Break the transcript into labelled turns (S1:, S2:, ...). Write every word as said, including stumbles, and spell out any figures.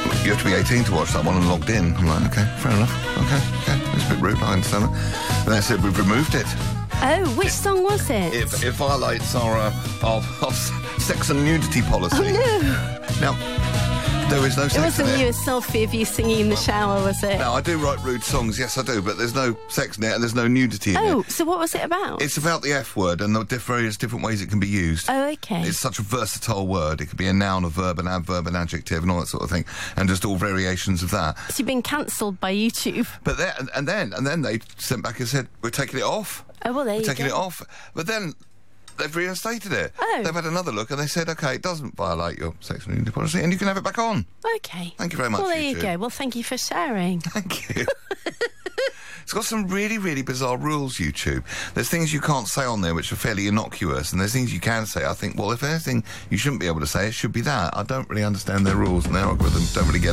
S1: you have to be eighteen to watch that one and logged in. I'm like, okay, fair enough. Okay, okay, it's a bit rude, I understand that. And they said, we've removed it.
S2: Oh, which it, song was it?
S1: It, it violates our, uh, our, our sex and nudity policy.
S2: Oh, no.
S1: Now, there is no sex
S2: It wasn't
S1: in it.
S2: you, a selfie of you singing in the shower, was it?
S1: No, I do write rude songs, yes I do, but there's no sex in it and there's no nudity in
S2: oh,
S1: it.
S2: Oh, so what was it about?
S1: It's about the F word and the diff- various different ways it can be used.
S2: Oh, okay.
S1: It's such a versatile word. It could be a noun, a verb, an adverb, an adjective, and all that sort of thing, and just all variations of that.
S2: So you've been cancelled by YouTube.
S1: But then, and, and then, and then they sent back and said, we're taking it off.
S2: Oh, well, there
S1: we're
S2: you
S1: taking
S2: go.
S1: it off. But then they've reinstated it.
S2: Oh.
S1: They've had another look and they said, OK, it doesn't violate your sex and nudity policy and you can have it back on.
S2: Okay.
S1: Thank you very much,
S2: Well, there
S1: YouTube.
S2: you go. Well, thank you for sharing.
S1: Thank you. It's got some really, really bizarre rules, YouTube. There's things you can't say on there which are fairly innocuous, and there's things you can say. I think, well, if anything you shouldn't be able to say, it should be that. I don't really understand their rules and their algorithms. Don't really get it.